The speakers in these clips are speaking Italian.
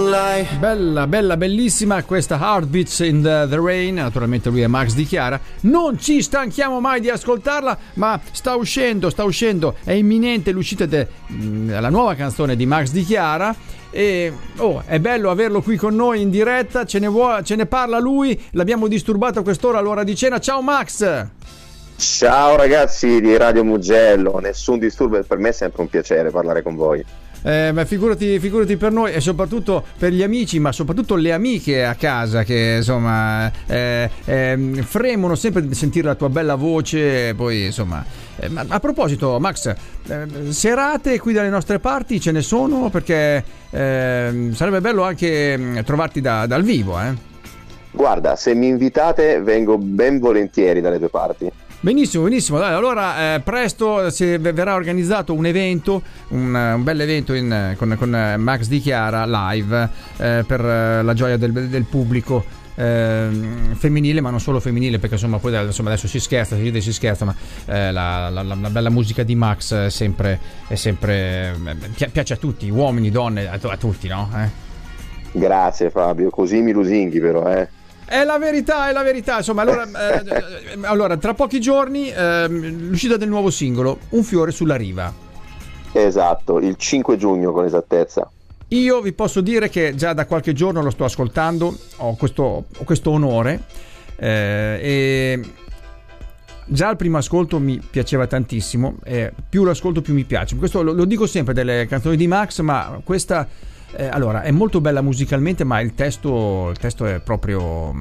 Bella, bella, bellissima questa Heartbeats in the Rain. Naturalmente lui è Max Di Chiara. Non ci stanchiamo mai di ascoltarla, ma sta uscendo, è imminente l'uscita della nuova canzone di Max Di Chiara. E è bello averlo qui con noi in diretta. Ce ne parla lui. L'abbiamo disturbato a quest'ora all'ora di cena. Ciao Max. Ciao ragazzi di Radio Mugello, nessun disturbo, per me è sempre un piacere parlare con voi. Ma figurati per noi e soprattutto per gli amici, ma soprattutto le amiche a casa che insomma fremono sempre di sentire la tua bella voce. Poi insomma, ma a proposito Max, serate qui dalle nostre parti ce ne sono? Perché sarebbe bello anche trovarti dal vivo. Guarda, se mi invitate vengo ben volentieri dalle tue parti. Benissimo. Dai, allora presto verrà organizzato un evento, un bel evento con Max Di Chiara live per la gioia del pubblico femminile, ma non solo femminile, perché insomma poi adesso si scherza, ma la bella musica di Max è sempre piace a tutti, uomini, donne, a tutti, no? Grazie Fabio, così mi lusinghi però, È la verità, insomma. Allora, tra pochi giorni l'uscita del nuovo singolo, Un fiore sulla riva. Esatto, il 5 giugno con esattezza. Io vi posso dire che già da qualche giorno lo sto ascoltando, ho questo onore, e già al primo ascolto mi piaceva tantissimo, più lo ascolto più mi piace. Questo lo dico sempre delle canzoni di Max, ma questa... allora è molto bella musicalmente, ma il testo è proprio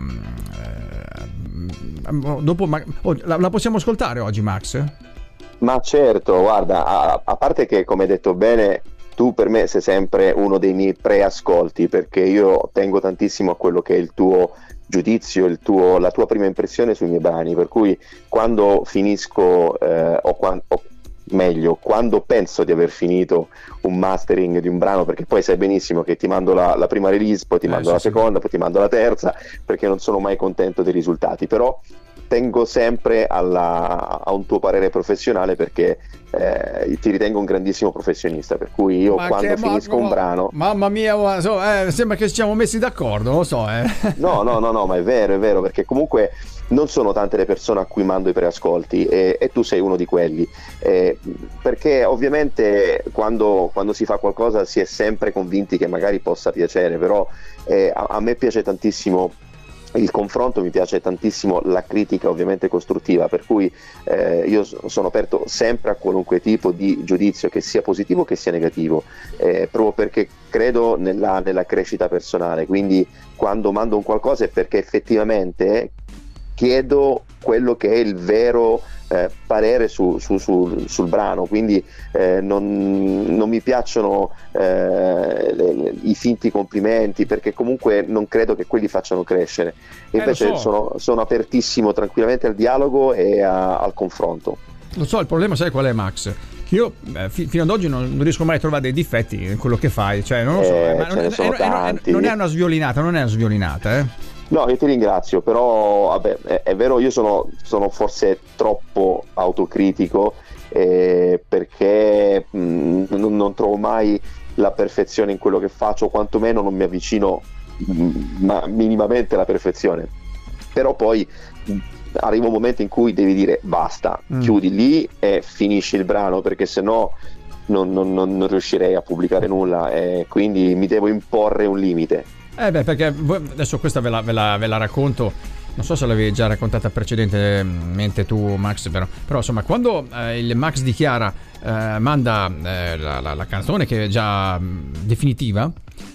dopo la possiamo ascoltare oggi, Max? Ma certo, guarda, a parte che, come hai detto bene, tu per me sei sempre uno dei miei preascolti, perché io tengo tantissimo a quello che è il tuo giudizio, la tua prima impressione sui miei brani, per cui quando finisco quando penso di aver finito un mastering di un brano, perché poi sai benissimo che ti mando la prima release, poi ti mando la seconda, poi ti mando la terza, perché non sono mai contento dei risultati, però tengo sempre a un tuo parere professionale, perché ti ritengo un grandissimo professionista, per cui io quando finisco un brano, mamma mia, sembra che ci siamo messi d'accordo, lo so. No, ma è vero, perché comunque non sono tante le persone a cui mando i preascolti, e tu sei uno di quelli, perché ovviamente quando si fa qualcosa si è sempre convinti che magari possa piacere, però a me piace tantissimo il confronto, mi piace tantissimo la critica ovviamente costruttiva, per cui io sono aperto sempre a qualunque tipo di giudizio, che sia positivo che sia negativo, proprio perché credo nella crescita personale. Quindi quando mando un qualcosa è perché effettivamente chiedo quello che è il vero parere sul brano, quindi non mi piacciono i finti complimenti, perché comunque non credo che quelli facciano crescere. Invece sono apertissimo tranquillamente al dialogo e al confronto. Lo so, il problema sai qual è, Max? Che io fino ad oggi non riesco mai a trovare dei difetti in quello che fai, cioè non lo so, ma non è una sviolinata, No, io ti ringrazio, però vabbè, è vero, io sono forse troppo autocritico, perché non trovo mai la perfezione in quello che faccio, o quantomeno non mi avvicino minimamente alla perfezione. Però poi arriva un momento in cui devi dire basta, chiudi lì e finisci il brano, perché sennò non riuscirei a pubblicare nulla, e quindi mi devo imporre un limite. Perché adesso questa ve la racconto, non so se l'avevi già raccontata precedentemente tu, Max, però insomma, quando il Max Di Chiara manda la canzone che è già definitiva,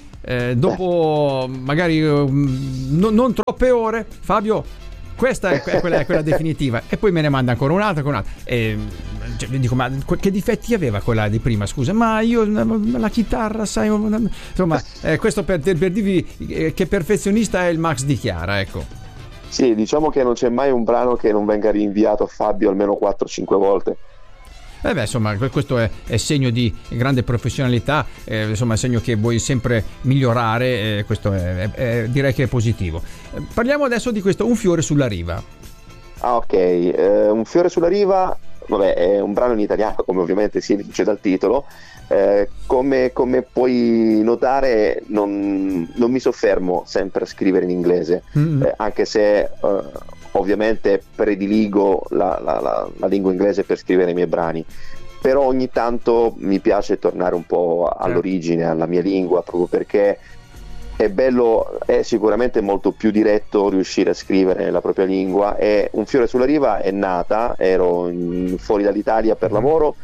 dopo magari non troppe ore, Fabio, questa è quella definitiva, e poi me ne manda ancora un'altra, e dico, ma che difetti aveva quella di prima, scusa? Ma io la chitarra, sai, insomma, questo per dirvi che perfezionista è il Max Di Chiara, ecco. Sì, diciamo che non c'è mai un brano che non venga rinviato a Fabio almeno 4-5 volte. Insomma, questo è segno di grande professionalità, insomma, è segno che vuoi sempre migliorare, questo direi che è positivo. Parliamo adesso di questo Un fiore sulla riva. Ok, Un fiore sulla riva vabbè, è un brano in italiano, come ovviamente si evince dal titolo. Come puoi notare, non mi soffermo sempre a scrivere in inglese, anche se ovviamente prediligo la lingua inglese per scrivere i miei brani, però ogni tanto mi piace tornare un po' all'origine, alla mia lingua, proprio perché è bello, è sicuramente molto più diretto riuscire a scrivere la propria lingua. E Un fiore sulla riva è nata, ero fuori dall'Italia per lavoro,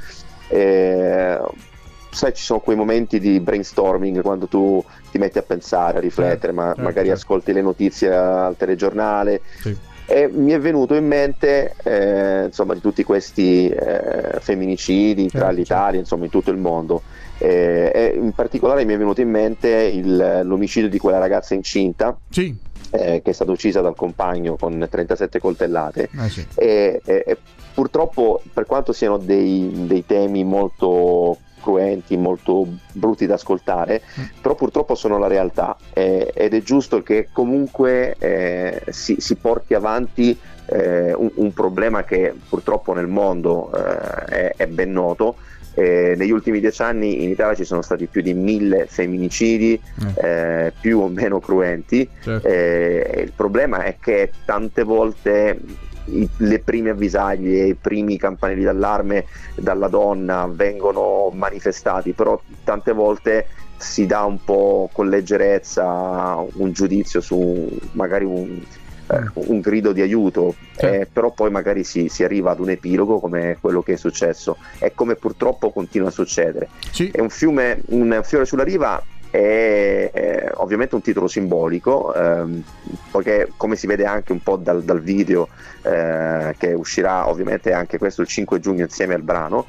sai, ci sono quei momenti di brainstorming quando tu ti metti a pensare, a riflettere, magari ascolti le notizie al telegiornale, e mi è venuto in mente insomma, di tutti questi femminicidi tra l'Italia, insomma in tutto il mondo, e in particolare mi è venuto in mente l'omicidio di quella ragazza incinta, che è stata uccisa dal compagno con 37 coltellate. E purtroppo, per quanto siano dei temi molto cruenti, molto brutti da ascoltare, però purtroppo sono la realtà, ed è giusto che comunque si porti avanti un problema che purtroppo nel mondo è ben noto. Negli ultimi 10 anni in Italia ci sono stati più di 1000 femminicidi, più o meno cruenti. Il problema è che tante volte le prime avvisaglie, i primi campanelli d'allarme dalla donna vengono manifestati, però tante volte si dà un po' con leggerezza un giudizio su magari un grido di aiuto, però poi magari si arriva ad un epilogo come quello che è successo, e come purtroppo continua a succedere. È un fiore sulla riva, è ovviamente un titolo simbolico, poiché, come si vede anche un po' dal video che uscirà ovviamente anche questo il 5 giugno insieme al brano,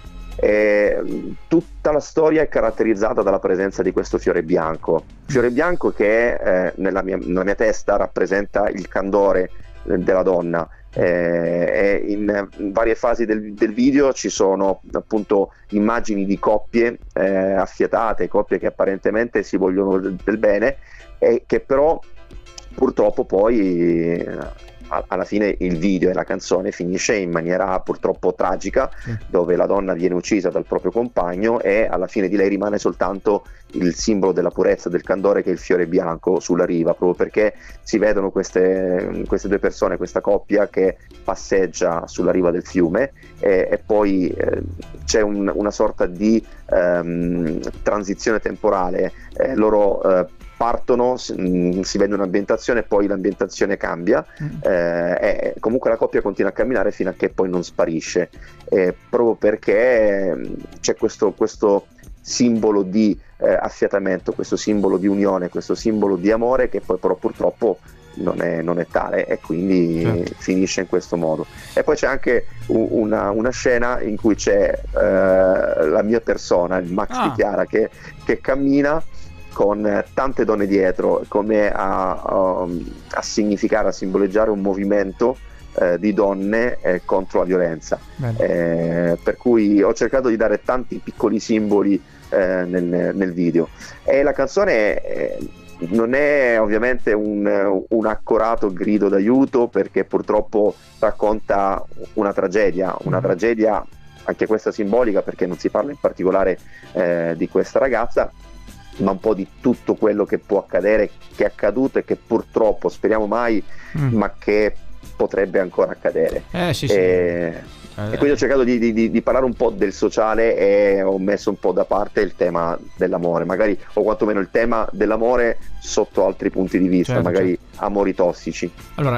tutta la storia è caratterizzata dalla presenza di questo fiore bianco che nella mia testa rappresenta il candore della donna. E in varie fasi del video ci sono appunto immagini di coppie affiatate, coppie che apparentemente si vogliono del bene, e che però purtroppo poi alla fine il video e la canzone finisce in maniera purtroppo tragica, dove la donna viene uccisa dal proprio compagno e alla fine di lei rimane soltanto il simbolo della purezza, del candore, che è il fiore bianco sulla riva, proprio perché si vedono queste due persone, questa coppia che passeggia sulla riva del fiume, e poi c'è una sorta di transizione temporale. Loro partono, si vede un'ambientazione, poi l'ambientazione cambia, e comunque la coppia continua a camminare fino a che poi non sparisce, proprio perché c'è questo simbolo di affiatamento, questo simbolo di unione, questo simbolo di amore, che poi però purtroppo non è tale, e quindi finisce in questo modo. E poi c'è anche una scena in cui c'è la mia persona, il Max di Chiara, che cammina con tante donne dietro, come a significare, a simboleggiare un movimento di donne contro la violenza, per cui ho cercato di dare tanti piccoli simboli nel video. E la canzone non è ovviamente un accorato grido d'aiuto, perché purtroppo racconta una tragedia, anche questa simbolica, perché non si parla in particolare di questa ragazza, ma un po' di tutto quello che può accadere, che è accaduto e che purtroppo, speriamo mai, ma che potrebbe ancora accadere. E quindi ho cercato di parlare un po' del sociale, e ho messo un po' da parte il tema dell'amore, magari, o quantomeno il tema dell'amore sotto altri punti di vista, magari amori tossici. Allora,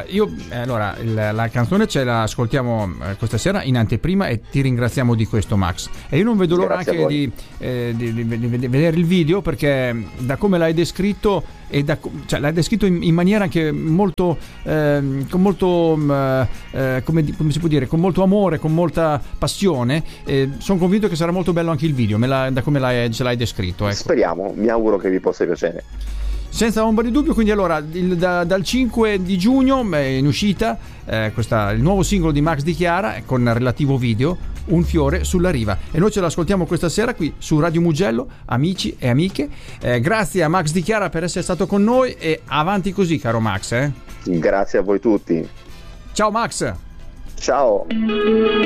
la canzone ce la ascoltiamo questa sera in anteprima, e ti ringraziamo di questo, Max. E io non vedo l'ora anche di vedere il video, perché da come l'hai descritto, l'hai descritto in maniera anche molto con molto come si può dire, con molto amore, con molta passione. Sono convinto che sarà molto bello anche il video, da come ce l'hai descritto, ecco. Speriamo, mi auguro che vi possa piacere. Senza ombra di dubbio. Quindi allora dal 5 di giugno è in uscita il nuovo singolo di Max Di Chiara, con relativo video, Un fiore sulla riva, e noi ce l'ascoltiamo questa sera qui su Radio Mugello, amici e amiche. Grazie a Max Di Chiara per essere stato con noi, e avanti così, caro Max. Grazie a voi tutti. Ciao Max. Ciao.